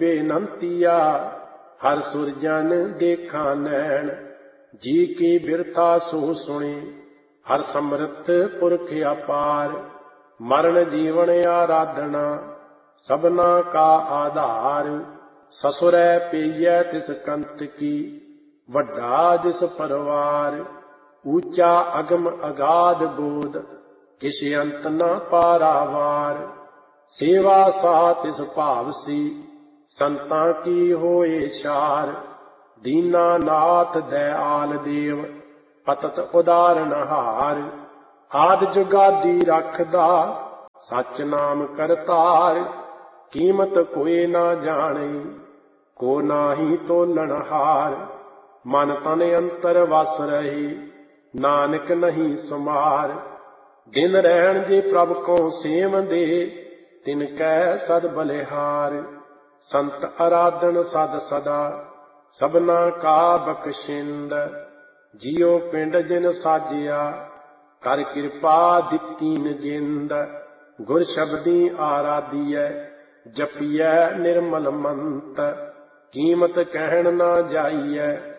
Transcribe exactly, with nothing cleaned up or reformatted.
ਬੇਨੰਤੀਆ, ਹਰ ਸੁਰਜਨ ਦੇਖਾਂ ਨੈਣ। ਜੀ ਕੀ ਬਿਰਥਾ ਸੋ ਸੁਣੇ, ਹਰ ਸਮਰਥ ਪੁਰਖ ਅਪਾਰ। ਮਰਨ ਜੀਵਨ ਆਰਾਧਨਾ, ਸਭਨਾ ਕਾ ਆਧਾਰ। ਸਸੁਰੈ ਪਈਐ ਤਿਸ ਕੰਤ ਕੀ, ਵੱਡਾ ਜਿਸ ਪਰਵਾਰ। ਊਚਾ ਅਗਮ ਅਗਾਧ ਬੋਧ, ਕਿਛ ਅੰਤ ਨ ਪਾਰਾਵਾਰ। ਸੇਵਾ ਸਾ ਤਿਸ ਭਾਵਸੀ, ਸੰਤਾਂ ਕੀ ਹੋਏ ਛਾਰ। ਦੀਨਾ ਨਾਥ ਦਇਆਲ ਦੇਵ, ਪਤਤ ਉਦਾਰਨ ਹਾਰ। ਆਦਿ ਜੁਗਾਦੀ ਰਖਦਾ, ਸਚ ਨਾਮ ਕਰਤਾਰ। ਕੀਮਤ ਕੋਇ ਨਾ ਜਾਣੇ, ਕੋ ਨਾਹੀ ਤੋਲਣ ਹਾਰ। ਮਨ ਤਨ ਅੰਤਰ ਵਸ ਰਹੇ, ਨਾਨਕ ਨਹੀਂ ਸੁਮਾਰ। ਦਿਨ ਰਹਿਣ ਜੇ ਪ੍ਰਭ ਕੋ ਸੇਵੰਦੇ, ਤਿਨ ਕੈ ਸਦ ਬਲਿਹਾਰ। ਸੰਤ ਅਰਾਧਨ ਸਦ ਸਦਾ, ਸਭਨਾ ਕਾ ਬਖਸ਼ਿੰਦ। ਜਿਉ ਪਿੰਡ ਜਿਨ ਸਾਜਿਆ, ਕਰ ਕਿਰਪਾ ਦਿੱਤੀਨ ਜਿੰਦ। ਗੁਰ ਸ਼ਬਦੀ ਆਰਾਧੀਐ, ਜਪੀਐ ਨਿਰਮਲ ਮੰਤ। ਕੀਮਤ ਕਹਿਣ ਨਾ ਜਾਈਐ,